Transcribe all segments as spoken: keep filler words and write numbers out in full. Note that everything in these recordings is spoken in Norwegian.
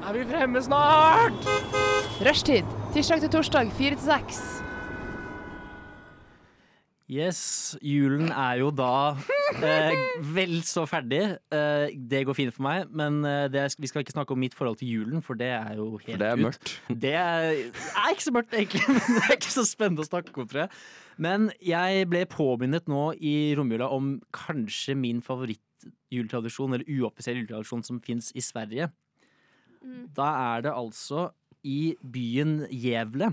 Er vi fremme snart? Rushtid, tirsdag til torsdag, fire til seks. Yes, julen er jo da eh, vel så ferdig. Eh, det går fint for meg, men eh, det, vi skal ikke snakke om mitt forhold til julen, for det er jo helt For det er ut. mørkt. Det er, er ikke så mørkt, egentlig, men det er ikke så spennende å snakke om, tror jeg. Men jeg ble påminnet nå i romjula om kanskje min favoritt-juletradisjon, eller uoffisiell juletradisjon som finnes i Sverige. Mm. Da er det altså i byen Gävle.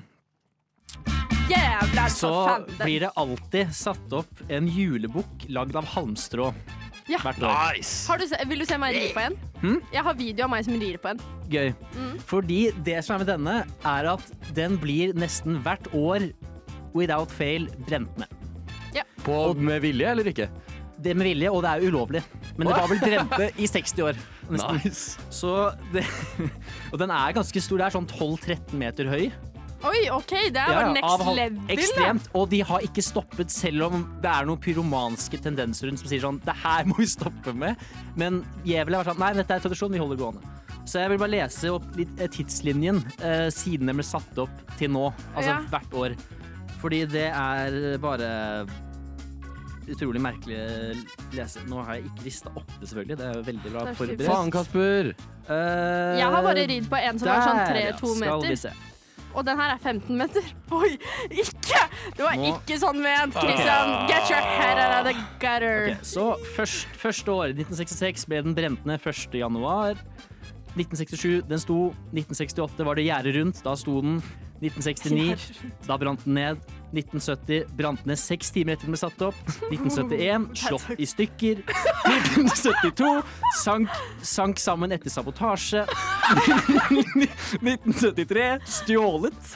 Jævla Så blir det alltid satt opp en julebukk lagd av halmstrå Ja. hvert år. Nice! Har du se, vil du se meg rir på en? Hm? Jeg har video av meg som rir på en. Gøy. Mm. Fordi det som er med denne, er at den blir nesten hvert år, without fail, brent med. På, med vilje eller ikke? Det er med vilje, og det er ulovlig. Men det var vel brent med i seksti år. Nesten. Nice. Så det, og den er ganske stor. Det er sånn tolv tretten meter høy. Oi, ok, det er Ja, bare av next hal- level. da. Ekstremt. Og de har ikke stoppet, selv om det er noen pyromanske tendenser rundt som sier sånn, det her må vi stoppe med. Men Gävle var sånn, nei, dette er tradisjon, vi holder gående. Så jeg vil bare lese opp litt eh, tidslinjen, eh, siden den ble satt opp til nå. Altså Ja. hvert år. Fordi det er bare utrolig merkelig lese. Nå har jeg ikke listet opp det, selvfølgelig. Det er jo veldig bra Det er forberedt. Faen, Kasper! Eh, Jeg har bare ridd på en som var sånn der, tre ja, to skal vi meter. se. Og den her er femten meter. Oi, ikke! Det var Nå- ikke sånn ment, Christian. Get your head out of the gutter. Ok, så først, første år, nitten sekstiseks, ble den brent ned første januar. nitten sekstisju, den sto. nitten sekstiåtte var det gjerdet rundt, da sto den. nitten sekstini, da brant den ned. nitten sytti brant ned seks timer etter den ble satt opp. nitten syttien, slått i stykker. nitten syttito, sank, sank sammen etter sabotasje. nitten syttitre, stjålet.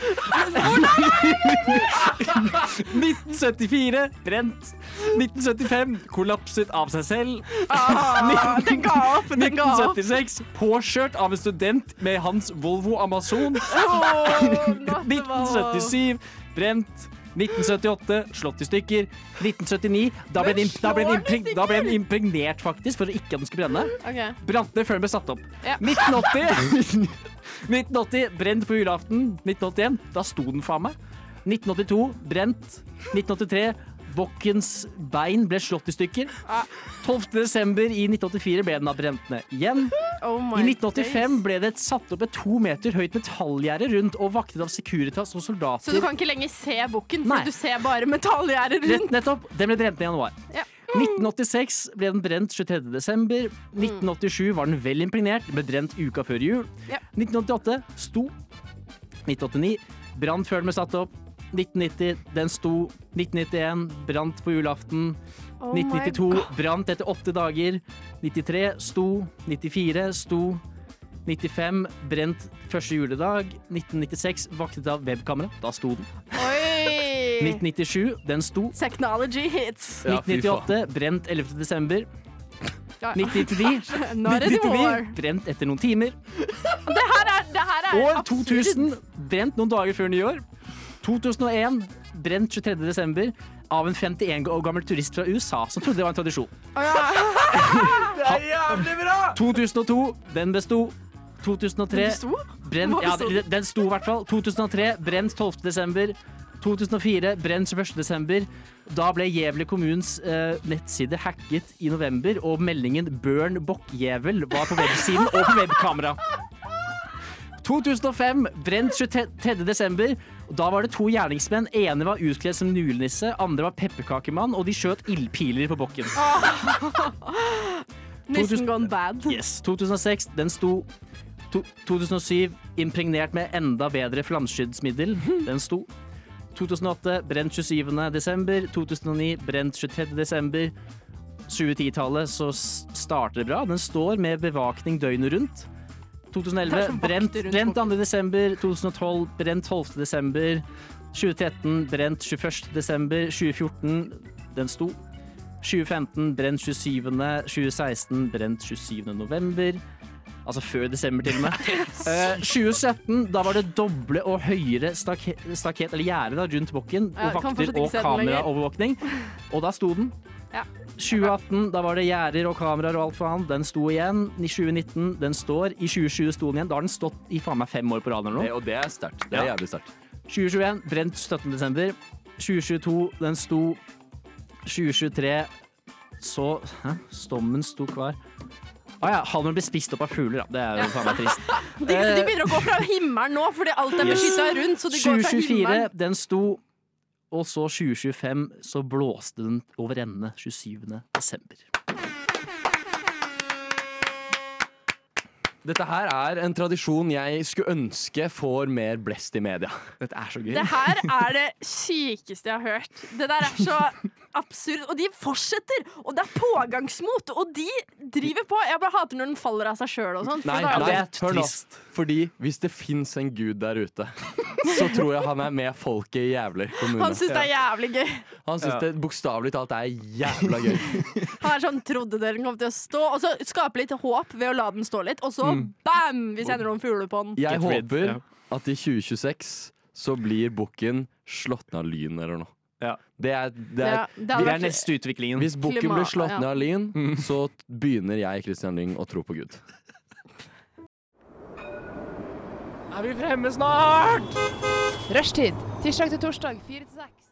nitten syttifire, brent. nitten syttifem, kollapset av seg selv. Ah, den ga opp, den ga nitten opp. syttiseks, påkjørt av en student med hans Volvo Amazon. Åh, nitten syttisju, brent. nitten syttiåtte, slått i stykker. nitten syttini, da ble den, imp- da ble den, impregn- da ble den impregnert faktisk, for ikke at den skulle brenne. Ok. Brant ned før den ble satt opp. Ja. nitten åtti, nitten åtti, brent på julaften. nitten åttien, da sto den faen meg. nitten åttito, brent. nitten åttitre, bokkens bein ble slått i stykker. Ah. tolvte desember i nitten åttifire ble den da brent ned igjen. Oh my I nitten åttifem days. ble det satt opp et to meter høyt metallgjerde rundt og vaktet av Securitas og soldater. Så du kan ikke lenger se bukken, Nei. for du ser bare metallgjerder Rett, rundt. nettopp. Den ble brent ned i januar. Ja. nitten åttiseks ble den brent tjuetredje desember. nitten åttisju var den vel impregnert. Den ble brent uka før jul. Ja. nitten åttiåtte sto. nitten åttini brant før den ble satt opp. nitten nitti den sto. nitten nittien brant på julaften. Oh nitten my nittito God. brant etter åtte dager. nittitre sto. nittifire sto. nittifem brent første juledag. nitten nittiseks vaktet av webkamera. Da sto den. Oi! nitten nittisju den sto. Technology hits. Ja, fy nitten nittiåtte brent ellevte desember. Ja. nitten nittini Not anymore. brent etter noen timer. Det her er, det her er År absurd. to tusen brent noen dager før nyår. to tusen og en brent tjuetredje desember av en femtien år gammel turist fra U S A som trodde det var en tradisjon. Å, ja. Det er jævlig bra! to tusen og to, den besto. to tusen og tre, Den besto? brent, Hva ja, besto? den- den sto i hvert fall. to tusen og tre, brent tolvte desember. to tusen og fire, brent tjueførste desember. Da ble Gävle kommunens eh, nettside hacket i november, og meldingen Børn Bokkjævel var på websiden og på webkamera. to tusen og fem, brent tjuetredje desember. Og da var det to gjerningsmenn. Ene var utkledd som nulenisse, andre var pepperkakemann, og de skjøt ildpiler på bokken. Nissen gone bad. Yes, to tusen og seks, den sto. To, to tusen og syv, impregnert med enda bedre flamskyddsmiddel. Den sto. to tusen og åtte, brent tjuesyvende desember. to tusen og ni, brent tjuetredje desember. tjue-ti-tallet så s- starter det bra. Den står med bevakning døgnet rundt. to tusen og elleve, Det er som vakter brent, rundt brent boken. andre desember. to tusen og tolv, brent tolvte desember. tjue tretten, brent tjueførste desember. tjue fjorten, den sto. tjue femten, brent tjuesyvende. tjue seksten, brent tjuesyvende november. Altså før desember til og med. Eh, tjue sytten, da var det doble og høyere staket, staket eller gjerde da, rundt bokken. Ja, Og kan vakter fortsatt ikke og se den lenger. kameraovervåkning. Og da sto den. Ja. tjue atten, da var det gjerder og kameraer og alt for han. Den sto igjen. I tjue nitten, den står. I tjue tjue sto den igjen. Da har den stått i faen meg fem år på rad eller Det, noe. og det er sterkt. Det er Ja. jævlig sterkt. tjue tjueen, brent syttende desember. tjue tjueto, den sto. tjue tjuetre, så Hæ? Stommen sto kvar. Ah, ja, Halmen ble spist opp av fugler, da. Det er jo faen meg trist. De, de begynner å gå fra himmelen nå, fordi alt er Yes. beskytta rundt. Så de tjue går fra tjuefire, himmelen. den sto. Og så tjue tjuefem, så blåste den over ende tjuesyvende desember. Dette her er en tradisjon jeg skulle ønske får mer blest i media. Dette er så gøy. Det her er det sykeste jeg har hørt. Det der er så absurd. Og de fortsetter! Og det er pågangsmot! Og de driver på. Jeg bare hater når den faller av seg sjøl og sånn. for Nei, da er nei, det er hør nå. trist. Fordi hvis det fins en gud der ute, så tror jeg han er med folket i Jævler kommune. Han syns det er jævlig gøy. Han syns Ja. det bokstavelig talt er jævla gøy. Han er sånn, trodde dere kom til å stå. Og så skape litt håp ved å la den stå litt. Og så bam! Vi sender noen fugler på den. Jeg Get rid, håper ja. at i tjue tjueseks så blir bukken slått ned av lyn eller noe. Ja. Det er, det Det er, er- det Det hadde er vært- neste utviklingen. hvis bukken Klima- blir slått ja. ned av lyn, så begynner jeg, Christian Lyng, å tro på Gud. Er vi fremme snart? Rushtid. Tirsdag til torsdag, fire til seks.